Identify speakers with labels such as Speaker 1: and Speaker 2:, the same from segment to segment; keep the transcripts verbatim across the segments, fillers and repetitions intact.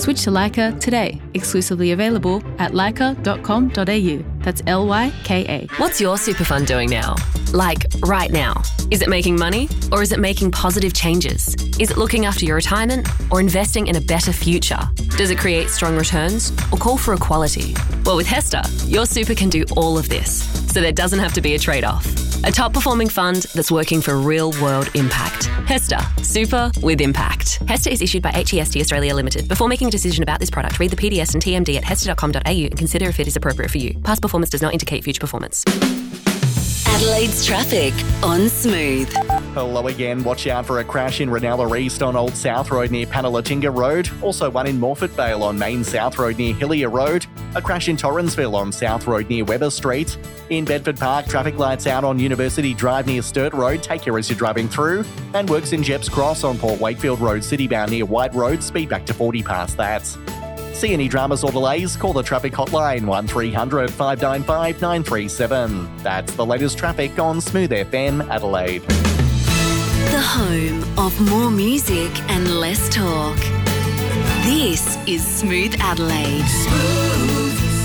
Speaker 1: Switch to Lyca today. Exclusively available at lyca dot com dot a u. That's L Y K A.
Speaker 2: What's your super fund doing now? Like, right now. Is it making money or is it making positive changes? Is it looking after your retirement or investing in a better future? Does it create strong returns or call for equality? Well, with HESTA, your super can do all of this, so there doesn't have to be a trade-off. A top-performing fund that's working for real-world impact. HESTA, super with impact. HESTA is issued by H E S T Australia Limited. Before making a decision about this product, read the P D S and T M D at hesta dot com dot a u and consider if it is appropriate for you. Past performance does not indicate future performance.
Speaker 3: Adelaide's traffic on Smooth.
Speaker 4: Hello again. Watch out for a crash in Ranella East on Old South Road near Panalatinga Road. Also one in Morfett Vale on Main South Road near Hillier Road. A crash in Torrensville on South Road near Weber Street. In Bedford Park, traffic lights out on University Drive near Sturt Road. Take care as you're driving through. And works in Jeps Cross on Port Wakefield Road, Citybound near White Road. Speed back to forty past that. See any dramas or delays? Call the traffic hotline one three hundred, five nine five, nine three seven. That's the latest traffic on Smooth F M Adelaide.
Speaker 3: The home of more music and less talk. This is Smooth Adelaide. Smooth.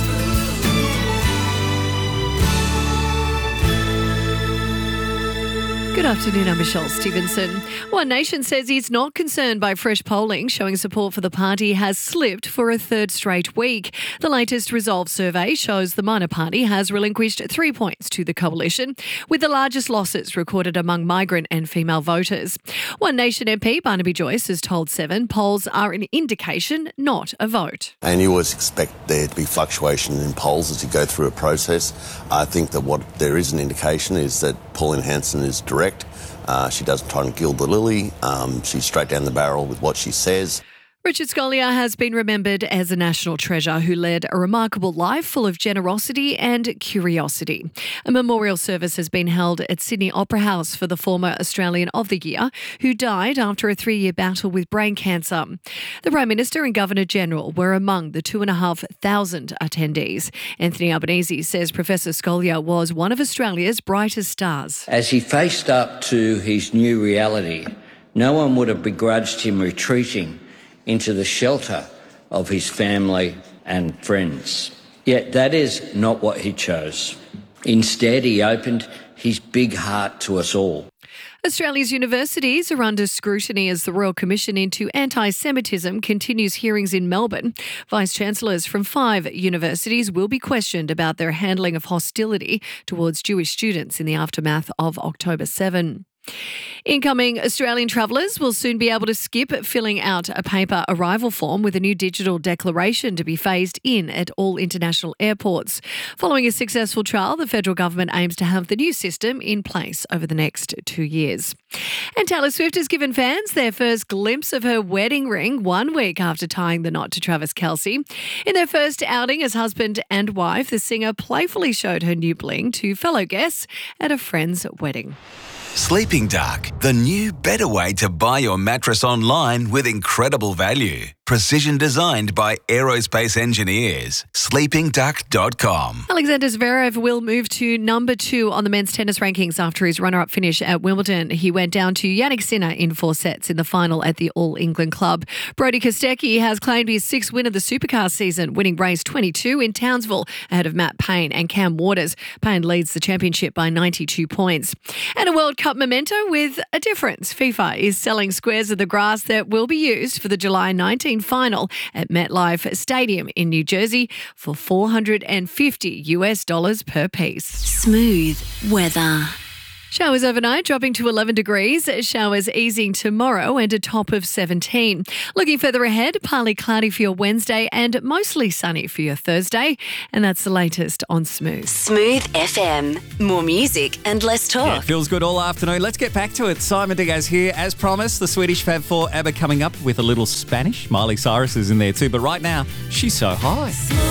Speaker 5: Good afternoon, I'm Michelle Stevenson. One Nation says it's not concerned by fresh polling showing support for the party has slipped for a third straight week. The latest Resolve survey shows the minor party has relinquished three points to the coalition, with the largest losses recorded among migrant and female voters. One Nation M P Barnaby Joyce has told Seven polls are an indication, not a vote.
Speaker 6: And you always expect there to be fluctuation in polls as you go through a process. I think that what there is an indication is that Pauline Hanson is direct. Uh, she doesn't try and gild the lily. Um, she's straight down the barrel with what she says.
Speaker 5: Richard Scolyer has been remembered as a national treasure who led a remarkable life full of generosity and curiosity. A memorial service has been held at Sydney Opera House for the former Australian of the Year, who died after a three-year battle with brain cancer. The Prime Minister and Governor-General were among the two and a half thousand attendees. Anthony Albanese says Professor Scolyer was one of Australia's brightest stars.
Speaker 7: As he faced up to his new reality, no one would have begrudged him retreating into the shelter of his family and friends. Yet that is not what he chose. Instead, he opened his big heart to us all.
Speaker 5: Australia's universities are under scrutiny as the Royal Commission into Anti-Semitism continues hearings in Melbourne. Vice-Chancellors from five universities will be questioned about their handling of hostility towards Jewish students in the aftermath of October seventh. Incoming Australian travellers will soon be able to skip filling out a paper arrival form with a new digital declaration to be phased in at all international airports. Following a successful trial, the federal government aims to have the new system in place over the next two years. And Taylor Swift has given fans their first glimpse of her wedding ring one week after tying the knot to Travis Kelce. In their first outing as husband and wife, the singer playfully showed her new bling to fellow guests at a friend's wedding.
Speaker 8: Sleeping Duck, the new better way to buy your mattress online with incredible value. Precision designed by aerospace engineers. sleeping duck dot com.
Speaker 5: Alexander Zverev will move to number two on the men's tennis rankings after his runner-up finish at Wimbledon. He went down to Jannik Sinner in four sets in the final at the All England Club. Brodie Kostecki has claimed his sixth win of the Supercar season, winning race twenty-two in Townsville ahead of Matt Payne and Cam Waters. Payne leads the championship by ninety-two points. And a World Cup memento with a difference. FIFA is selling squares of the grass that will be used for the July nineteenth final at MetLife Stadium in New Jersey for four hundred fifty US dollars per piece.
Speaker 3: Smooth weather.
Speaker 5: Showers overnight dropping to eleven degrees. Showers easing tomorrow and a top of seventeen. Looking further ahead, partly cloudy for your Wednesday and mostly sunny for your Thursday. And that's the latest on Smooth.
Speaker 3: Smooth F M. More music and less talk.
Speaker 9: Yeah, feels good all afternoon. Let's get back to it. Simon Diaz here. As promised, the Swedish Fab Four ABBA coming up with a little Spanish. Miley Cyrus is in there too, but right now, she's so high.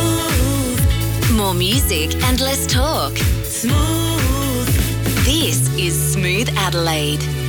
Speaker 3: Smooth. More music and less talk. Smooth. This is Smooth Adelaide.